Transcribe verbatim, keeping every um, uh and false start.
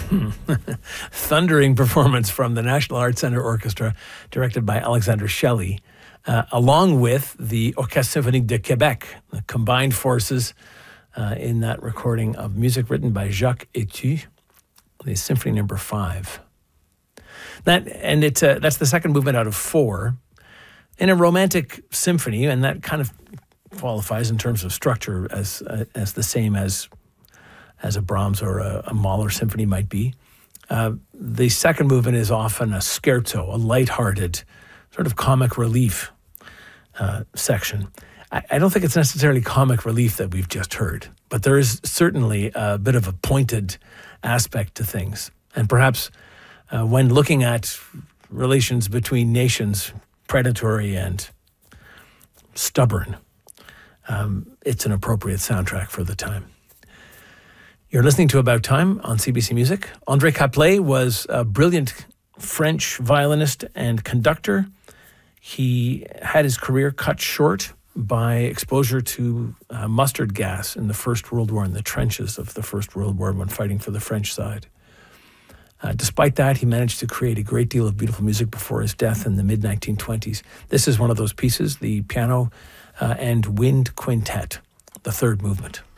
thundering performance from the National Arts Centre Orchestra, directed by Alexandre Shelley, uh, along with the Orchestre Symphonique de Québec, the combined forces uh, in that recording of music written by Jacques Etu, the Symphony Number Five. That and it's a, that's the second movement out of four in a romantic symphony, and that kind of qualifies in terms of structure as uh, as the same as as a Brahms or a, a Mahler symphony might be. Uh, the second movement is often a scherzo, a lighthearted, sort of comic relief uh, section. I, I don't think it's necessarily comic relief that we've just heard, but there is certainly a bit of a pointed aspect to things. And perhaps uh, when looking at relations between nations, predatory and stubborn, um, it's an appropriate soundtrack for the time. You're listening to About Time on C B C Music. André Caplet was a brilliant French violinist and conductor. He had his career cut short by exposure to uh, mustard gas in the First World War, in the trenches of the First World War when fighting for the French side. Uh, despite that, he managed to create a great deal of beautiful music before his death in the mid nineteen twenties. This is one of those pieces, the piano uh, and wind quintet, the third movement.